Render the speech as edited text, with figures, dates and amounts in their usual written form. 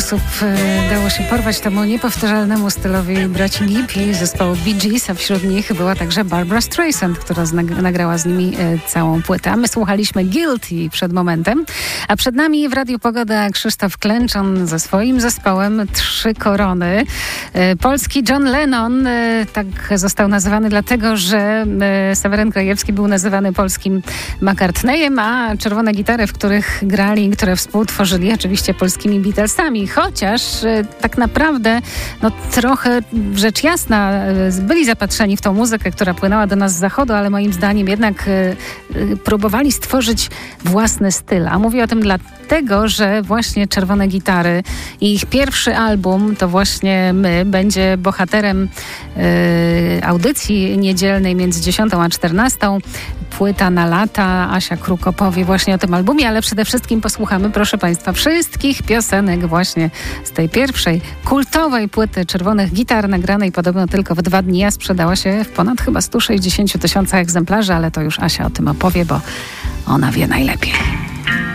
sposób dało się porwać temu niepowtarzalnemu stylowi braci Gippy zespołu Bee Gees, a wśród nich była także Barbra Streisand, która nagrała z nimi całą płytę. My słuchaliśmy Guilty przed momentem, a przed nami w Radiu Pogoda Krzysztof Klęczon ze swoim zespołem Trzy Korony. Polski John Lennon tak został nazywany dlatego, że Seweryn Krajewski był nazywany polskim McCartneyem, a czerwone gitary, w których grali, które współtworzyli oczywiście polskimi Beatlesami, chociaż tak naprawdę trochę rzecz jasna byli zapatrzeni w tą muzykę, która płynęła do nas z zachodu, ale moim zdaniem jednak próbowali stworzyć własny styl. A mówię o tym dlatego, że właśnie Czerwone Gitary i ich pierwszy album, to właśnie My, będzie bohaterem audycji niedzielnej między 10 a 14. Płyta na lata. Asia Kruk opowie właśnie o tym albumie, ale przede wszystkim posłuchamy, proszę Państwa, wszystkich piosenek właśnie z tej pierwszej kultowej płyty Czerwonych Gitar, nagranej podobno tylko w 2 dni, a sprzedała się w ponad chyba 160 000 egzemplarzy, ale to już Asia o tym opowie, bo ona wie najlepiej.